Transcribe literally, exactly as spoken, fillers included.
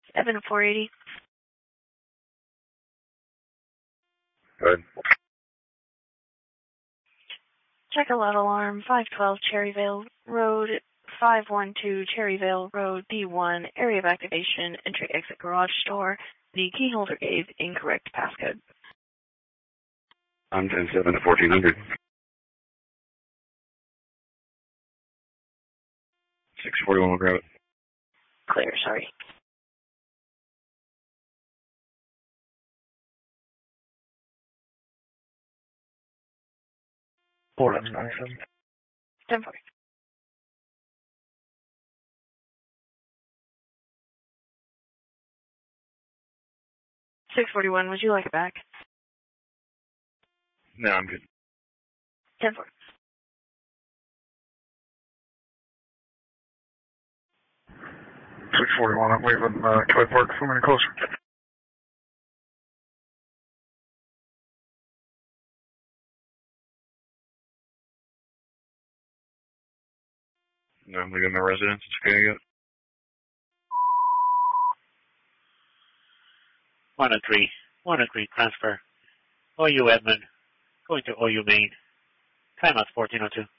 Evan four eighty. Good. Check a loud alarm, five twelve Cherryvale Road, five one two Cherryvale Road, D one, area of activation, entry exit garage door. The key holder gave incorrect passcode. I'm ten seven to fourteen hundred. six forty-one will grab it. Clear, sorry. four ninety-seven. ten four. six forty-one, would you like it back? No, I'm good. ten four. six forty-one, I'm leaving uh, Kelly Park, coming in closer. No, I'm leaving my residence. It's okay, I got it. one oh three, one oh three transfer. O U Edmund, going to O U Main. Time out fourteen oh two.